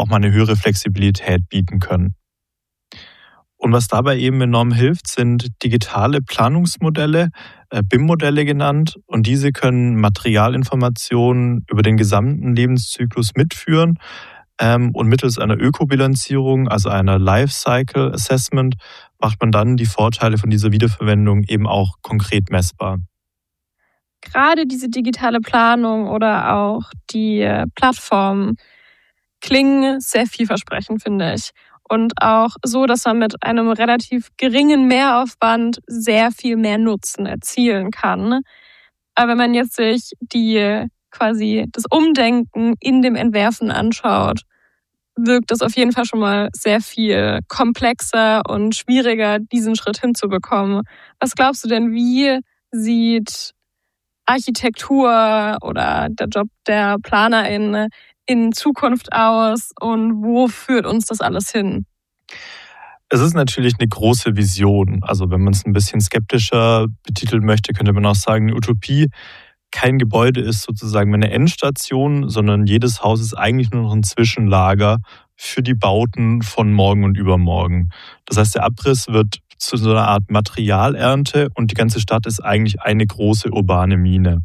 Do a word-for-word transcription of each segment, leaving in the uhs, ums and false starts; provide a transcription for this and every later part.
auch mal eine höhere Flexibilität bieten können. Und was dabei eben enorm hilft, sind digitale Planungsmodelle, äh, B I M-Modelle genannt. Und diese können Materialinformationen über den gesamten Lebenszyklus mitführen. Ähm, und mittels einer Ökobilanzierung, also einer Lifecycle Assessment, macht man dann die Vorteile von dieser Wiederverwendung eben auch konkret messbar. Gerade diese digitale Planung oder auch die äh, Plattformen klingen sehr vielversprechend, finde ich. Und auch so, dass man mit einem relativ geringen Mehraufwand sehr viel mehr Nutzen erzielen kann. Aber wenn man jetzt sich die quasi das Umdenken in dem Entwerfen anschaut, wirkt es auf jeden Fall schon mal sehr viel komplexer und schwieriger, diesen Schritt hinzubekommen. Was glaubst du denn, wie sieht Architektur oder der Job der PlanerInnen in Zukunft aus und wo führt uns das alles hin? Es ist natürlich eine große Vision. Also wenn man es ein bisschen skeptischer betiteln möchte, könnte man auch sagen, eine Utopie. Kein Gebäude ist sozusagen eine Endstation, sondern jedes Haus ist eigentlich nur noch ein Zwischenlager für die Bauten von morgen und übermorgen. Das heißt, der Abriss wird zu so einer Art Materialernte und die ganze Stadt ist eigentlich eine große urbane Mine.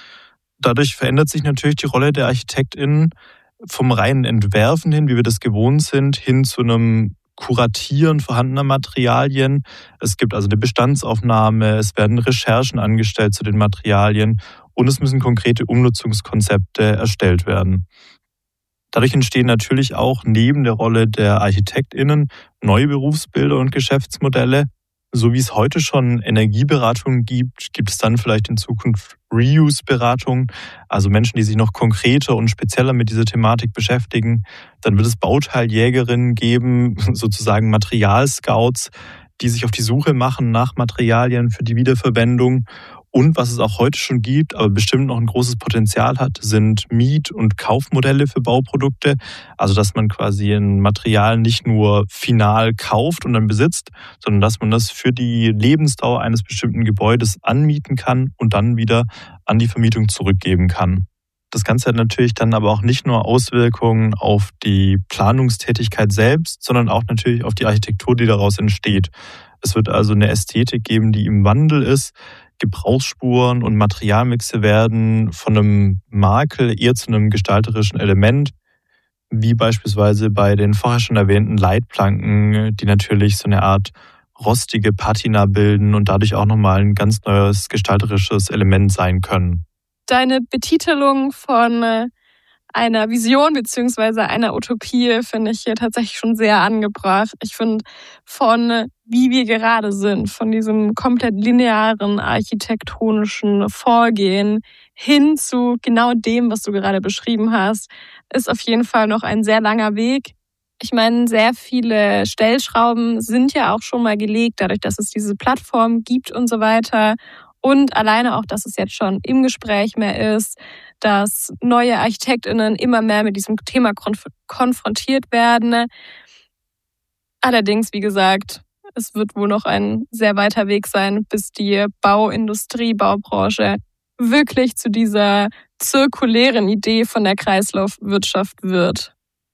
Dadurch verändert sich natürlich die Rolle der ArchitektInnen vom reinen Entwerfen hin, wie wir das gewohnt sind, hin zu einem Kuratieren vorhandener Materialien. Es gibt also eine Bestandsaufnahme, es werden Recherchen angestellt zu den Materialien und es müssen konkrete Umnutzungskonzepte erstellt werden. Dadurch entstehen natürlich auch neben der Rolle der ArchitektInnen neue Berufsbilder und Geschäftsmodelle. So wie es heute schon Energieberatung gibt, gibt es dann vielleicht in Zukunft Reuse-Beratung, also Menschen, die sich noch konkreter und spezieller mit dieser Thematik beschäftigen. Dann wird es Bauteiljägerinnen geben, sozusagen Materialscouts, die sich auf die Suche machen nach Materialien für die Wiederverwendung. Und was es auch heute schon gibt, aber bestimmt noch ein großes Potenzial hat, sind Miet- und Kaufmodelle für Bauprodukte. Also dass man quasi ein Material nicht nur final kauft und dann besitzt, sondern dass man das für die Lebensdauer eines bestimmten Gebäudes anmieten kann und dann wieder an die Vermietung zurückgeben kann. Das Ganze hat natürlich dann aber auch nicht nur Auswirkungen auf die Planungstätigkeit selbst, sondern auch natürlich auf die Architektur, die daraus entsteht. Es wird also eine Ästhetik geben, die im Wandel ist. Gebrauchsspuren und Materialmixe werden von einem Makel eher zu einem gestalterischen Element, wie beispielsweise bei den vorher schon erwähnten Leitplanken, die natürlich so eine Art rostige Patina bilden und dadurch auch nochmal ein ganz neues gestalterisches Element sein können. Deine Betitelung von einer Vision bzw. einer Utopie finde ich hier tatsächlich schon sehr angebracht. Ich finde, von wie wir gerade sind, von diesem komplett linearen architektonischen Vorgehen hin zu genau dem, was du gerade beschrieben hast, ist auf jeden Fall noch ein sehr langer Weg. Ich meine, sehr viele Stellschrauben sind ja auch schon mal gelegt, dadurch, dass es diese Plattform gibt und so weiter. Und alleine auch, dass es jetzt schon im Gespräch mehr ist, dass neue ArchitektInnen immer mehr mit diesem Thema konf- konfrontiert werden. Allerdings, wie gesagt, es wird wohl noch ein sehr weiter Weg sein, bis die Bauindustrie, Baubranche wirklich zu dieser zirkulären Idee von der Kreislaufwirtschaft wird.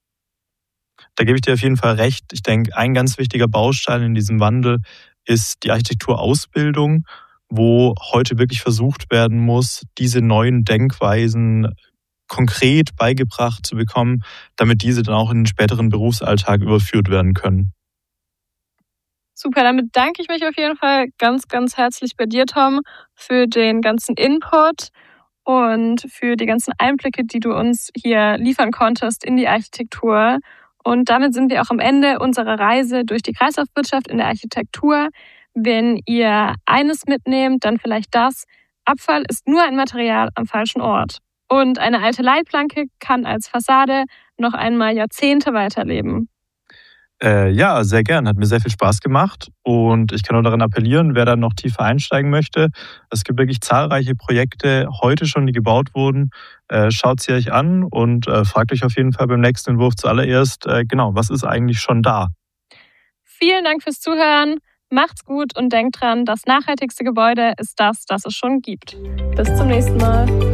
Da gebe ich dir auf jeden Fall recht. Ich denke, ein ganz wichtiger Baustein in diesem Wandel ist die Architekturausbildung, wo heute wirklich versucht werden muss, diese neuen Denkweisen konkret beigebracht zu bekommen, damit diese dann auch in den späteren Berufsalltag überführt werden können. Super, damit danke ich mich auf jeden Fall ganz, ganz herzlich bei dir, Tom, für den ganzen Input und für die ganzen Einblicke, die du uns hier liefern konntest in die Architektur. Und damit sind wir auch am Ende unserer Reise durch die Kreislaufwirtschaft in der Architektur. Wenn ihr eines mitnehmt, dann vielleicht das: Abfall ist nur ein Material am falschen Ort. Und eine alte Leitplanke kann als Fassade noch einmal Jahrzehnte weiterleben. Äh, ja, sehr gern. Hat mir sehr viel Spaß gemacht. Und ich kann nur daran appellieren, wer da noch tiefer einsteigen möchte. Es gibt wirklich zahlreiche Projekte heute schon, die gebaut wurden. Äh, schaut sie euch an und äh, fragt euch auf jeden Fall beim nächsten Entwurf zuallererst, äh, genau, was ist eigentlich schon da? Vielen Dank fürs Zuhören. Macht's gut und denkt dran, das nachhaltigste Gebäude ist das, das es schon gibt. Bis zum nächsten Mal.